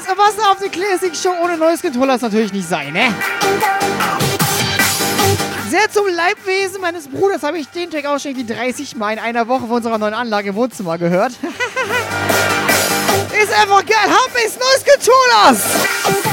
Jetzt was auf die Classic Show ohne Noise Controller ist natürlich nicht sein, ne? Sehr zum Leibwesen meines Bruders habe ich den Track auch schon irgendwie 30 Mal in einer Woche von unserer neuen Anlage im Wohnzimmer gehört. Ist einfach geil. Hab ich Noise Controllers!